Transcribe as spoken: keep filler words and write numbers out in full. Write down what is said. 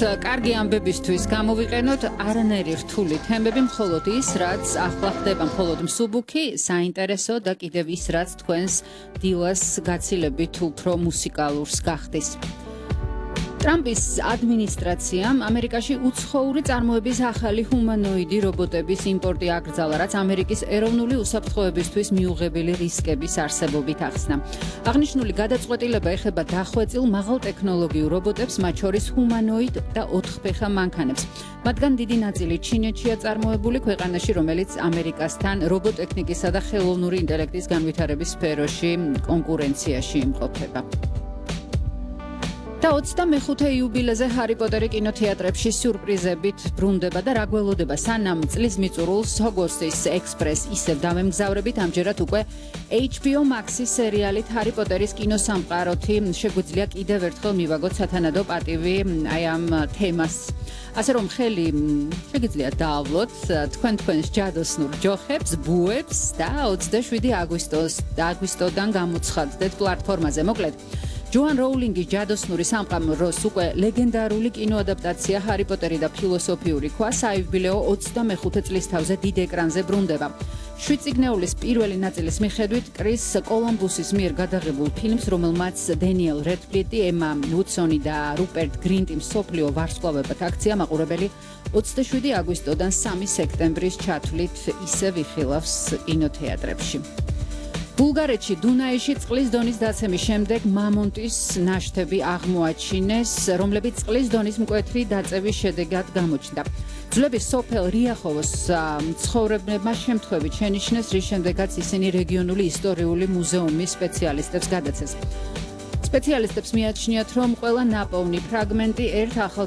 კარგი ამბებისთვის გამოვიყენოთ არანაირი რთული თემები, მხოლოდ ის, რაც ახლა ხდება, მხოლოდ მსუბუქი, საინტერესო და კიდევ ის, რაც თქვენს დილას გაცილებით უფრო მუსიკალურს გახდის. ტრამპის ადმინისტრაციამ ამერიკაში უცხოური წარმოების ახალი ჰუმანოიდი რობოტების იმპორტი აკრძალა, რაც ამერიკის ეროვნული უსაფრთხოებისთვის მიუღებელი რისკების არსებობით ახსნა. აღნიშნული გადაწყვეტილება ეხება დახვეწილ მაღალტექნოლოგიურ რობოტებს, მათ შორის ჰუმანოიდ და ოთხფეხა მანქანებს. მათგან დიდი ნაწილი ჩინეთშია წარმოებული, ქვეყანაში, რომელიც ამერიკასთან რობოტექნიკისა და ხელოვნური ინტელექტის განვითარების სფეროში კონკურენციაში იმყოფება. და ოცდამეხუთე იუბილეზე ჰარი პოტერი კინოთეატრებში სიურპრიზებით ბრუნდება და რა გველოდება სანამ წლის მიწურულს ჰოგვორტსის ექსპრეს ისევ დამემგზავრებით, ამჯერად უკვე ეიჩ ბი ო Max-ის სერიალით ჰარი პოტერის კინოსამყაროთი შეგვიძლია კიდევ ერთხელ მივაგოთ სათანადო პატივი აი ამ თემას. ასე რომ ხელი შეგიძლიათ დაავლოთ თქვენ თქვენს ჯადოსნურ ჯოხებს, ბუებს და ოცდაშვიდი აგვისტოს აგვისტოდან გამოცხადდეთ პლატფორმაზე. მოკლედ ჯოან როულინგის ჯადოსნური სამყაროს უკვე ლეგენდარული კინოადაპტაცია ჰარი პოტერი და ფილოსოფიური ქვა საიუბილეო ოცდამეხუთე წლის თავზე დიდ ეკრანზე ბრუნდება. შვიდწიგნეულის პირველი ნაწილის მიხედვით კრის კოლუმბუსის მიერ გადაღებულ ფილმს, რომელმაც დენიელ რედკლიფი, ემა უოტსონი და რუპერტ გრინტი მსოფლიო ვარსკვლავებად აქცია, მაყურებელი ოცდაშვიდი აგვისტოდან სამი სექტემბრის ჩათვლით ისევ იხილავს კინოთეატრებში. ბულგარეთში დუნაიში წყლის დონის დაცემის შემდეგ მამონტის ნაშთები აღმოაჩინეს, რომლებიც წყლის დონის მკვეთრი დაწევის შედეგად გამოჩნდა. ძვლების სოფელ რიახოვოს მცხოვრებლებმა შემთხვევით შენიშნეს, რის შემდეგაც ისინი რეგიონული ისტორიული მუზეუმის სპეციალისტებს გადაცეს. სპეციალისტებს მიაჩნიათ, რომ ყველა ნაპოვნი ფრაგმენტი ერთ ახალ